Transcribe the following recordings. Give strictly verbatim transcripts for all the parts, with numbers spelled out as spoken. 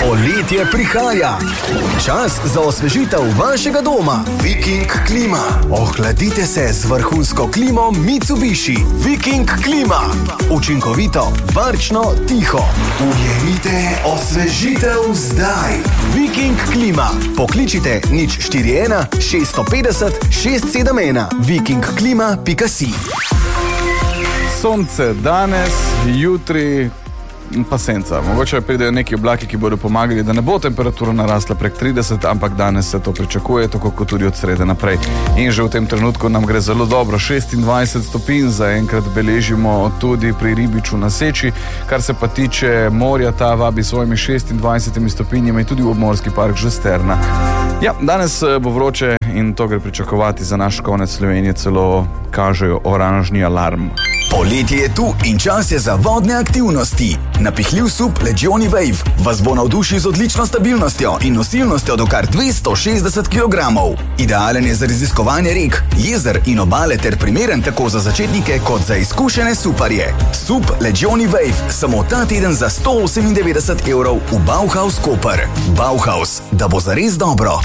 Poletje prihaja. Čas za osvežitev vašega doma. Viking klima. Ohladite se z vrhunsko klimo Mitsubishi. Viking klima. Učinkovito, varčno, tiho. Ujemite osvežitev zdaj. Viking klima. Pokličite nič štiri ena šest petdeset šest sedem ena. viking klima pika si. Sonce danes, jutri pa senca. Mogoče pridejo neki oblaki, ki bodo pomagali, da ne bo temperatura narasla prek trideset, ampak danes se to pričakuje, tako kot tudi od srede naprej. In že v tem trenutku nam gre zelo dobro. šestindvajset stopinj zaenkrat beležimo tudi pri Ribiču na Seči. Kar se pa tiče morja, ta vabi svojimi šestindvajsetimi stopinjami tudi v obmorski park Žesterna. Ja, danes bo vroče in to gre pričakovati za naš konec Slovenije, celo kažejo oranžni alarm. Poletje je tu in čas je za vodne aktivnosti. Napihljiv sup Legioni Wave vas bo navdušil z odlično stabilnostjo in nosilnostjo do kar dvesto šestdeset kilogramov. Idealen je za raziskovanje rek, jezer in obale ter primeren tako za začetnike kot za izkušene suparje. Sup Legioni Wave samo ta teden za sto osemindevetdeset evrov v Bauhaus Koper. Bauhaus, da bo zares dobro.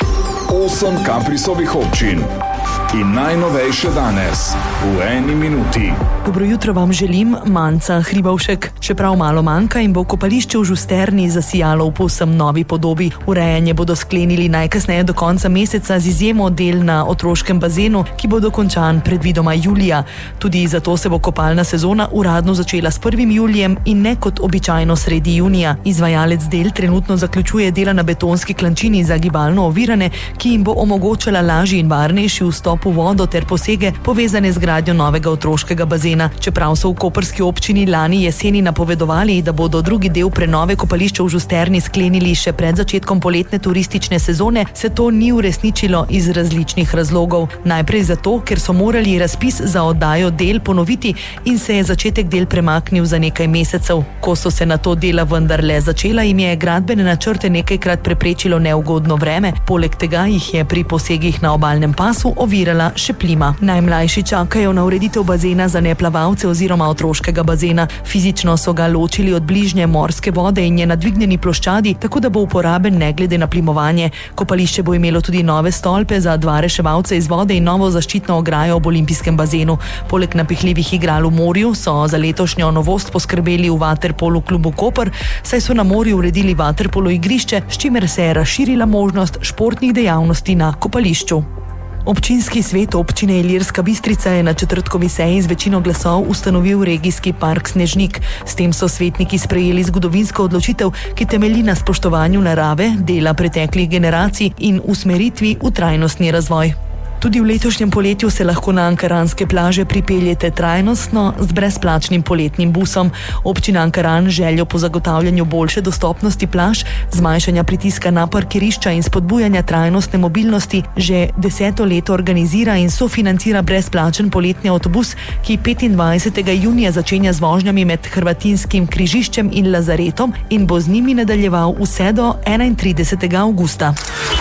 Osem Kaprisovih občin. In najnovejše danes, v eni minuti. Dobro jutro vam želim, Manca Hribovšek. Čeprav malo manjka in bo kopališče v Žusterni zasijalo v povsem novi podobi. Urejanje bodo sklenili najkasneje do konca meseca z izjemo del na otroškem bazenu, ki bo dokončan predvidoma julija. Tudi zato se bo kopalna sezona uradno začela s prvim julijem in ne kot običajno sredi junija. Izvajalec del trenutno zaključuje dela na betonski klančini za gibalno ovirane, ki jim bo omogočala lažji in varnejši vstop v vodo ter posege povezane z gradnjo novega otroškega bazena. Čeprav so v koprski občini lani jeseni napovedovali, da bodo drugi del prenove kopališča v Žusterni sklenili še pred začetkom poletne turistične sezone, se to ni uresničilo iz različnih razlogov. Najprej zato, ker so morali razpis za oddajo del ponoviti in se je začetek del premaknil za nekaj mesecev. Ko so se na to dela vendarle začela, jim je gradbene načrte nekajkrat preprečilo neugodno vreme, poleg tega jih je pri posegih na obalnem pasu ovirala še plima. Najmlajši čakajo na ureditev bazena za neplavalce oziroma otroškega bazena. Fizično so ga ločili od bližnje morske vode in je na dvignjeni ploščadi, tako da bo uporaben ne glede na plimovanje. Kopališče bo imelo tudi nove stolpe za dva reševalce iz vode in novo zaščitno ograjo ob olimpijskem bazenu. Poleg napihljivih igral v morju so za letošnjo novost poskrbeli v Vaterpolu klubu Koper, saj so na morju uredili vaterpolo igrišče, s čimer se je razširila možnost športnih dejavnosti na kopališču. Občinski svet občine Ilirska Bistrica je na četrtkovi seji z večino glasov ustanovil regijski park Snežnik. S tem so svetniki sprejeli zgodovinsko odločitev, ki temelji na spoštovanju narave, dela preteklih generacij in usmeritvi v trajnostni razvoj. Tudi v letošnjem poletju se lahko na ankaranske plaže pripeljete trajnostno z brezplačnim poletnim busom. Občina Ankaran željo po zagotavljanju boljše dostopnosti plaž, zmanjšanja pritiska na parkirišča in spodbujanja trajnostne mobilnosti že deseto leto organizira in sofinancira brezplačen poletni avtobus, ki petindvajsetega junija začenja z vožnjami med Hrvatinskim križiščem in Lazaretom in bo z njimi nadaljeval vse do enaintridesetega avgusta.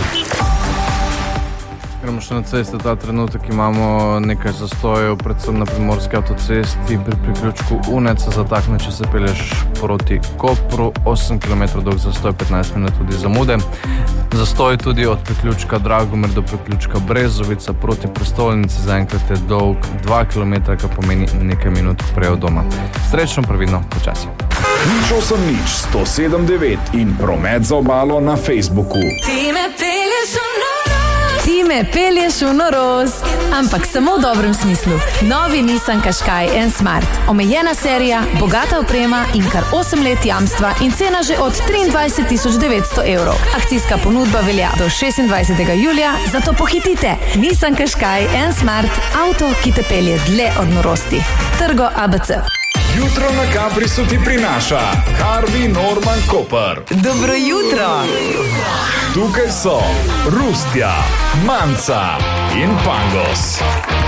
Gremo še na ceste, ta trenutek imamo nekaj zastojev, predvsem na primorski avtocesti pri priključku Unec, zatakne, če se pelješ proti Kopru, osem kilometrov dolg zastoj, petnajst minut tudi zamude. Zastoj tudi od priključka Dragomer do priključka Brezovica proti prestolnici, zaenkrat je dolg dva kilometra, kar pomeni nekaj minut prej od doma. Srečno, pravilno, počasi. Nič osem nič, sto sedem devet in promet za obalo na Facebooku. Ti me pelješ v norost. Ti me pelješ v norost, ampak samo v dobrem smislu. Novi Nissan Qashqai N Smart. Omejena serija, bogata oprema in kar osem let jamstva in cena že od triindvajset tisoč devetsto evrov. Akcijska ponudba velja do šestindvajsetega julija, zato pohitite. Nissan Qashqai N Smart, avto, ki te pelje dlje od norosti. Trgo A B C. Jutro na Kaprisu ti prinaša Harvey Norman Koper. Dobro jutro! Tukaj so Rustja, Manca in Pangos.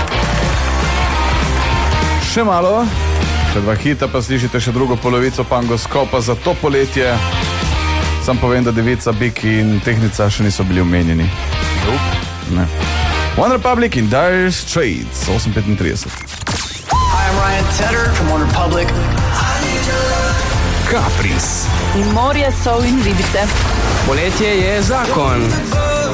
Še malo, še dva hita, pa slišite še drugo polovico Pangos Kopa za to poletje. Sam povem, da Devica, Bik in Tehnica še niso bili omenjeni. Ne. One Republic in Dire Straits, osem petintrideset. Hi, I'm Ryan Tedder from One Republic. Kapris. In morje, sol in ribice. Poletje je zakon.